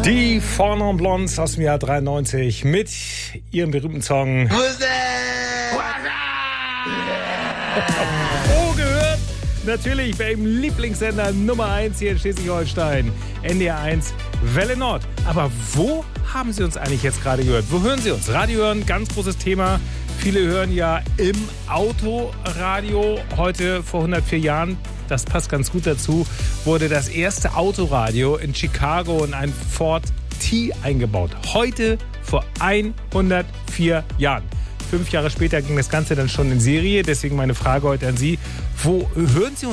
Die Four Non Blondes aus dem Jahr 93 mit ihrem berühmten Song Oh gehört natürlich bei ihrem Lieblingssender Nummer 1 hier in Schleswig-Holstein, NDR 1 Welle Nord. Aber wo haben Sie uns eigentlich jetzt gerade gehört? Wo hören Sie uns? Radio hören, ganz großes Thema. Viele hören ja im Autoradio. Heute vor 104 Jahren, das passt ganz gut dazu, wurde das erste Autoradio in Chicago in ein Ford T eingebaut. Heute vor 104 Jahren. 5 Jahre später ging das Ganze dann schon in Serie. Deswegen meine Frage heute an Sie. Wo hören Sie uns